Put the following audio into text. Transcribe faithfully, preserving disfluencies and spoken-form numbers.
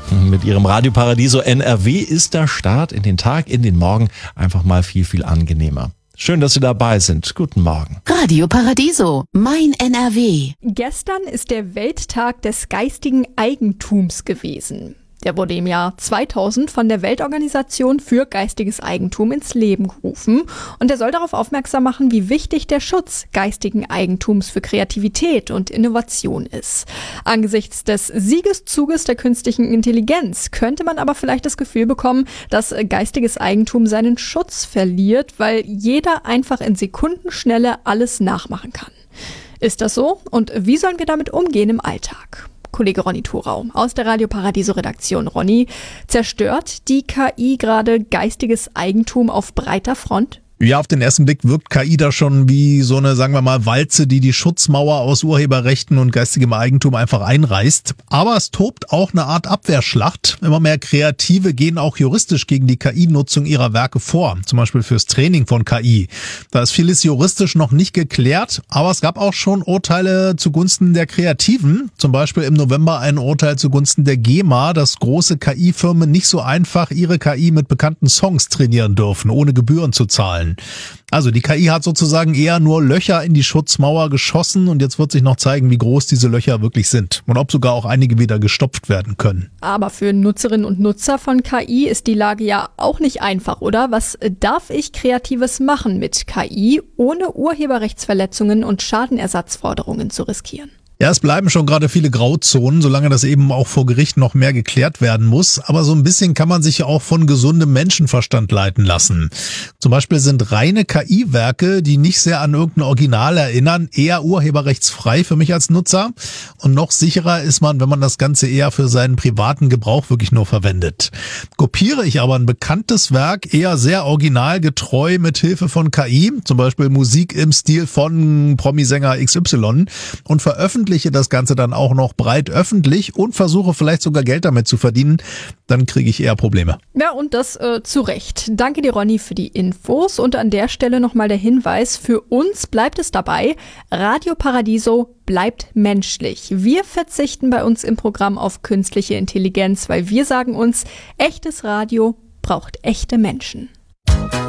Mit ihrem Radio Paradiso N R W ist der Start in den Tag, in den Morgen einfach mal viel, viel angenehmer. Schön, dass Sie dabei sind. Guten Morgen. Radio Paradiso, mein N R W. Gestern ist der Welttag des geistigen Eigentums gewesen. Der wurde im Jahr zweitausend von der Weltorganisation für geistiges Eigentum ins Leben gerufen und der soll darauf aufmerksam machen, wie wichtig der Schutz geistigen Eigentums für Kreativität und Innovation ist. Angesichts des Siegeszuges der künstlichen Intelligenz könnte man aber vielleicht das Gefühl bekommen, dass geistiges Eigentum seinen Schutz verliert, weil jeder einfach in Sekundenschnelle alles nachmachen kann. Ist das so? Und wie sollen wir damit umgehen im Alltag? Kollege Ronny Thorau aus der Radio Paradiso Redaktion. Ronny, zerstört die K I gerade geistiges Eigentum auf breiter Front? Ja, auf den ersten Blick wirkt K I da schon wie so eine, sagen wir mal, Walze, die die Schutzmauer aus Urheberrechten und geistigem Eigentum einfach einreißt. Aber es tobt auch eine Art Abwehrschlacht. Immer mehr Kreative gehen auch juristisch gegen die K I-Nutzung ihrer Werke vor. Zum Beispiel fürs Training von K I. Da ist vieles juristisch noch nicht geklärt, aber es gab auch schon Urteile zugunsten der Kreativen. Zum Beispiel im November ein Urteil zugunsten der GEMA, dass große K I-Firmen nicht so einfach ihre K I mit bekannten Songs trainieren dürfen, ohne Gebühren zu zahlen. Also die K I hat sozusagen eher nur Löcher in die Schutzmauer geschossen und jetzt wird sich noch zeigen, wie groß diese Löcher wirklich sind und ob sogar auch einige wieder gestopft werden können. Aber für Nutzerinnen und Nutzer von K I ist die Lage ja auch nicht einfach, oder? Was darf ich Kreatives machen mit K I, ohne Urheberrechtsverletzungen und Schadenersatzforderungen zu riskieren? Ja, es bleiben schon gerade viele Grauzonen, solange das eben auch vor Gericht noch mehr geklärt werden muss. Aber so ein bisschen kann man sich ja auch von gesundem Menschenverstand leiten lassen. Zum Beispiel sind reine K I-Werke, die nicht sehr an irgendein Original erinnern, eher urheberrechtsfrei für mich als Nutzer. Und noch sicherer ist man, wenn man das Ganze eher für seinen privaten Gebrauch wirklich nur verwendet. Kopiere ich aber ein bekanntes Werk eher sehr originalgetreu mit Hilfe von K I, zum Beispiel Musik im Stil von Promisänger X Y, und veröffentliche das Ganze dann auch noch breit öffentlich und versuche vielleicht sogar Geld damit zu verdienen, dann kriege ich eher Probleme. Ja, und das äh, zu Recht. Danke dir, Ronny, für die Infos. Und an der Stelle nochmal der Hinweis, für uns bleibt es dabei, Radio Paradiso bleibt menschlich. Wir verzichten bei uns im Programm auf künstliche Intelligenz, weil wir sagen uns, echtes Radio braucht echte Menschen.